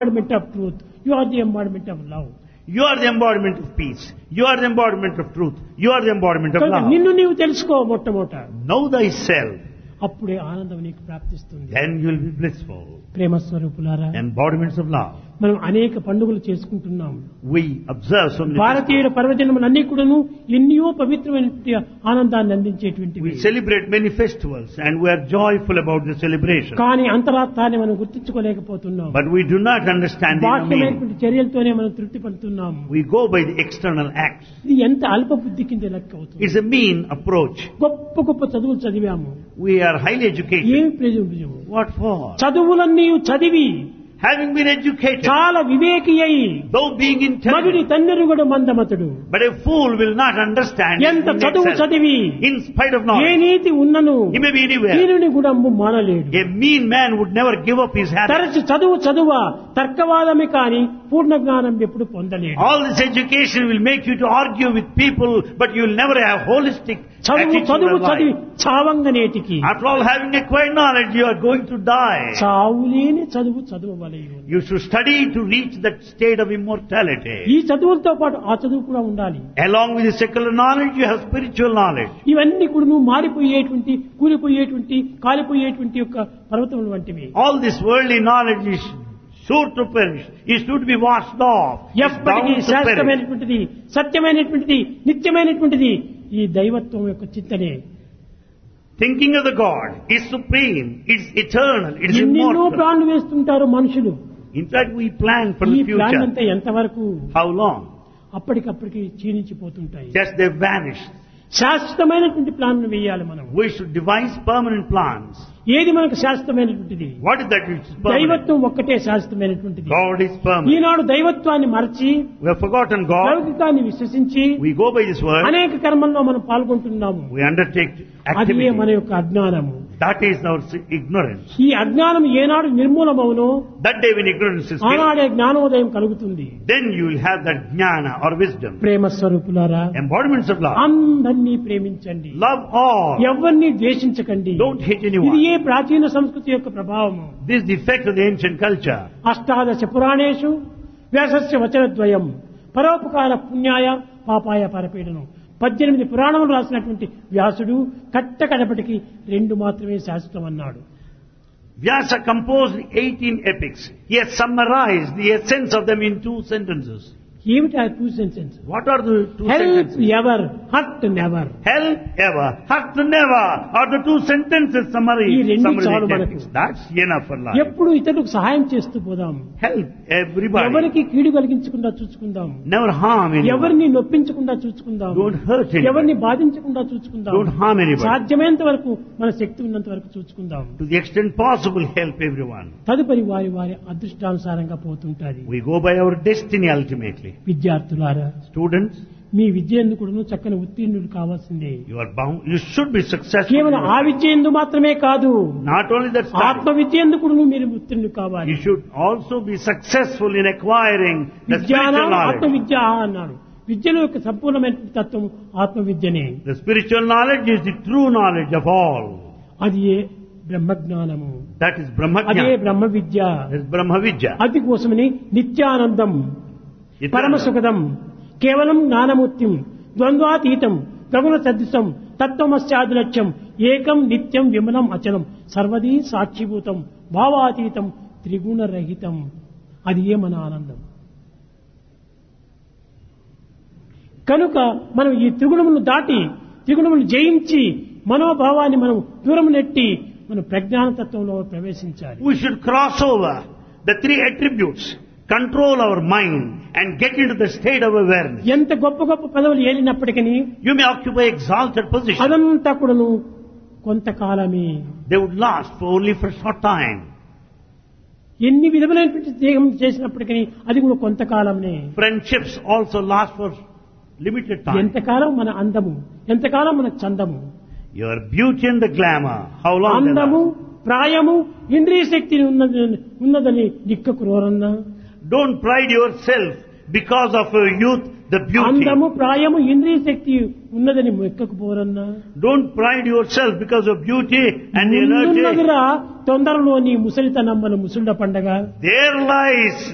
embodiment of truth. You are the embodiment of love. You are the embodiment of peace. You are the embodiment of truth. You are the embodiment of కనుక love. నిన్ను నీవు తెలుసుకో మొట్టమొదట. Know thyself. అప్పుడే ఆనందం నీకు ప్రాప్తిస్తుంది. Then you will be blissful. ప్రేమ స్వరూపులారా, Embodiments of love. మనం అనేక పండుగలు చేసుకుంటున్నాం. We observe so many భారతీయుల పర్వదినములన్నీ కూడాను ఎన్నో పవిత్రమైనటువంటి ఆనందాన్ని అందించేటువంటివి. We celebrate many festivals and we are joyful about the celebration. కానీ అంతరార్థాన్ని మనం గుర్తించుకోలేకపోతున్నాం. But we do not understand the inner meaning. బాహ్యమైనటువంటి చర్యలతోనే మనం తృప్తి పడుతున్నాం. We go by the external acts. ఇది ఎంత అల్ప బుద్ధి కింద లెక్క అవుతుంది. It's a mean approach. గొప్ప గొప్ప చదువులు చదివాము. We are highly educated. ఏమి ప్రయోజనం? What for? చదువులన్నీ చదివి Having been educated, చాలా వివేకి అయి though being మగుడి intelligent, తన్నెరుగుడు మందమతుడు. but a fool will not understand ఎంత in చదువు itself. చదివి In spite of A knowledge. నీతి ఉన్నను He may be anywhere. వీరుని గుడంబు మానలేడు. A mean man would never give up his habit. తరచు చదువ తర్కవాదమే కాని పూర్ణ జ్ఞానం ఎప్పుడు పొందలేడు. All this education will make you to argue with people, but you will never have holistic attitude చదువు of చదివి life. చావంగనేటికి After all, having acquired knowledge, you are going to die. చావులేని చదువవలెను. You should study to reach that state of immortality. ఈ చదువులతో పాటు ఆ చదువు కూడా ఉండాలి. Along with the secular knowledge, you have spiritual knowledge. ఇవన్నీ కూడా నువ్వు మారిపోయేటువంటి కూలిపోయేటువంటి కాలిపోయేటువంటి యొక్క పర్వతములు వంటివి. All this worldly knowledge is sure to perish, is sure to be washed off, is bound ఎప్పటికీ to perish. శాశ్వతమైనటువంటిది, సత్యమైనటువంటిది, నిత్యమైనటువంటిది ఈ దైవత్వం యొక్క చింతనే. Thinking of the God is supreme, it's eternal, it's ఎన్నెన్నో immortal. ప్లాన్లు వేస్తుంటారు మనుషులు. In fact, we plan for ఈ the plan future. అంతా ఎంతవరకు How long? అప్పటికప్పటికి క్షీణించిపోతుంటాయి. Just they vanish. శాశ్వతమైనటువంటి ప్లాన్లు వేయాలి మనం. We should devise permanent plans. ఏది మనకు శాశ్వతమైనటువంటిది? What is that which is permanent? దైవత్వం ఒక్కటే శాశ్వతమైనటువంటిది. God is permanent. ఈనాడు దైవత్వాన్ని మరచి We have forgotten God. లౌకికాన్ని విశ్వసించి We go by this word. అనేక కర్మల్లో మనం పాల్గొంటున్నాము. We undertake అదే activity. మన యొక్క అజ్ఞానము. That is our ignorance. ఈ అజ్ఞానం ఏనాడు నిర్మూలమవునో That day when ignorance is filled, ఆనాడే జ్ఞానోదయం కలుగుతుంది. then you will have that jnana or wisdom. ప్రేమ స్వరూపులారా, Embodiments of love. అందరినీ ప్రేమించండి, Love all. ఎవరిని ద్వేషించకండి. Don't hate ఇది anyone. ఏ ప్రాచీన సంస్కృతి యొక్క ప్రభావము. This is the effect of the ancient culture. అష్టాదశ పురాణేషు వ్యాసస్య వచనద్వయం పరోపకార పుణ్యాయ పాపాయ పరపీడనం. 18 పురాణములు రాసినటువంటి వ్యాసుడు కట్టకడపటికి 2 మాత్రమే శాశ్వతం అన్నాడు. Vyasa composed 18 epics. He has summarized the essence of them in 2 sentences. ఏమిటి ఆ 2 sentence? What are the 2 help sentences? Ever, hurt never. Help ever, hurt never are the 2 sentences summary. ఈ రెండు Summary చాలు of the మనకు. epics. That's enough for life. ఎప్పుడు ఇతరులకు సహాయం చేస్తూ పోదాం. Help everybody. ఎవరికి కీడు కలిగించకుండా చూసుకుందాం. Never harm anyone. ఎవరిని నొప్పించకుండా చూసుకుందాం. Don't hurt anyone. ఎవరిని బాధించకుండా చూసుకుందాం. Don't harm anybody. సాధ్యమైనంత వరకు మన శక్తి ఉన్నంత వరకు చూసుకుందాం. To the extent possible, help everyone. తదుపరి వారి వారి అదృష్టానుసారంగా పోతుంటాది. We go by our destiny ultimately. విద్యార్థులారా, Students, మీ విద్య ఎందుకు చక్కని ఉత్తీర్ణులు కావాల్సిందే. you are bound, you should be successful. కేవలం ఆ విద్య ఎందు మాత్రమే కాదు, Not only that, ఆత్మ study. విద్య ఎందుకు మీరు ఉత్తీర్ణులు కావాలి. You should also be successful in acquiring the విద్యాన spiritual ఆత్మ knowledge. విద్య అన్నాడు. విద్యలో యొక్క సంపూర్ణమైన తత్వం ఆత్మ విద్యనే. The spiritual knowledge is the true knowledge of all. అది ఏ బ్రహ్మజ్ఞానము. That is Brahma అదే Jnana. Brahma Vidya. That is Brahma Vidya. అది కోసమని నిత్యానందం, Eternal. పరమ సుఖదం, కేవలం జ్ఞానమూర్తిం, ద్వంద్వాతీతం, గగుణ సదృశం, తత్వమస్యాదిలక్ష్యం, ఏకం నిత్యం విమలం అచలం, సర్వదీ సాక్షిభూతం, భావాతీతం, త్రిగుణరహితం. అది ఏ మన ఆనందం. కనుక మనం ఈ త్రిగుణములను దాటి, త్రిగుణములు జయించి మనోభావాన్ని మనం దూరం నెట్టి మన ప్రజ్ఞానతత్వంలో ప్రవేశించాలి. We should cross over the 3 attributes, control our mind and get into the state of awareness. ఎంత గొప్ప గొప్ప పదవులు ఏలినప్పటికీ You may occupy exalted position. అదంతా కూడాను కొంతకాలమే. They would last for only for a short time. ఎన్ని విధములైనటువంటి దేహం చేసినప్పటికీ అది కూడా కొంతకాలమే. Friendships also last for limited time. ఎంతకాలం మన అందము, ఎంతకాలం మన చందము. Your beauty and the glamour, how long they అందము, last. ప్రాయము, ఇంద్రియ శక్తి ఉన్నదని దిక్కకు రోరన్నా. Don't pride yourself because of your youth, the beauty. అందము, ప్రాయము, ఇంద్రియ శక్తి ఉన్నదని ఎక్కకు పోరన్నా. Don't pride yourself because of beauty and the energy. తొందరలోని ముసలితనమ్మను ముసుళ్ళ పండగ. There lies